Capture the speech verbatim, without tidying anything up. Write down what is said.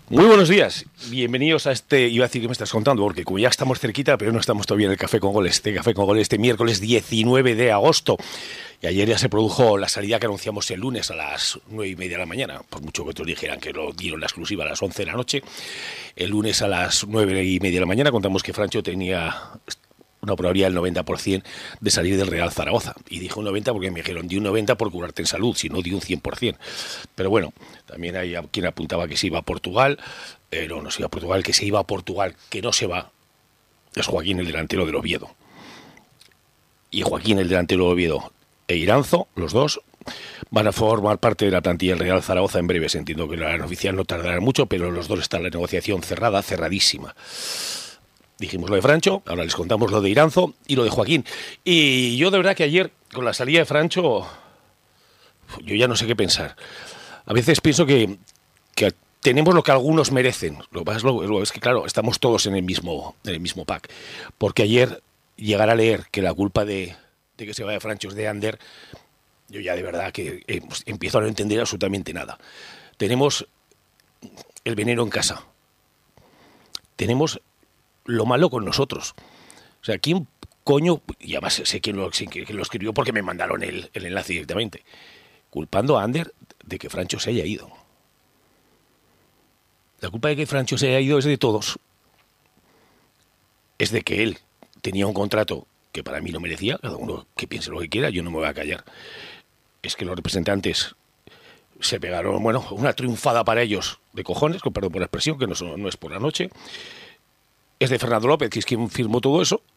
Muy buenos días, bienvenidos a este, iba a decir que me estás contando, porque como ya estamos cerquita, pero no estamos todavía en el Café con Goles, este Café con Goles este miércoles diecinueve de agosto, y ayer ya se produjo la salida que anunciamos el lunes a las nueve y media de la mañana, por mucho que otros dijeran que lo dieron la exclusiva a las once de la noche, el lunes a las nueve y media de la mañana contamos que Francho tenía una probabilidad del noventa por ciento de salir del Real Zaragoza. Y dije un noventa porque me dijeron, di un noventa por curarte en salud, si no di un cien por ciento. Pero bueno, también hay quien apuntaba que se iba a Portugal, eh, no, no se iba a Portugal, que se iba a Portugal, que no se va, es Joaquín, el delantero del Oviedo. Y Joaquín, el delantero del Oviedo, e Iranzo, los dos, van a formar parte de la plantilla del Real Zaragoza en breve. Entiendo que la oficial no tardará mucho, pero los dos están en la negociación cerrada, cerradísima. Dijimos lo de Francho, ahora les contamos lo de Iranzo y lo de Joaquín. Y yo de verdad que ayer, con la salida de Francho, yo ya no sé qué pensar. A veces pienso que, que tenemos lo que algunos merecen. Lo que pasa es, lo, es que, claro, estamos todos en el mismo, en el mismo pack. Porque ayer llegar a leer que la culpa de, de que se vaya Francho es de Ander, yo ya de verdad que eh, pues, empiezo a no entender absolutamente nada. Tenemos el veneno en casa. Tenemos lo malo con nosotros. O sea, ¿quién coño? Y además sé quién lo, quién lo escribió porque me mandaron el, el enlace directamente. Culpando a Ander de que Francho se haya ido. La culpa de que Francho se haya ido es de todos. Es de que él tenía un contrato que para mí no merecía. Cada uno que piense lo que quiera, yo no me voy a callar. Es que los representantes se pegaron, bueno, una triunfada para ellos de cojones, con perdón por la expresión, que no, no es por la noche. Es de Fernando López, que es quien firmó todo eso,